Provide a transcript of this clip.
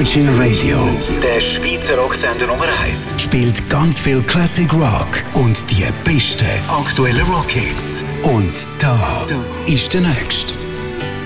Virgin Radio. Der Schweizer Rocksender Nummer 1 Spielt ganz viel Classic Rock und die besten aktuelle Rockhits. Und da ist der Nächste.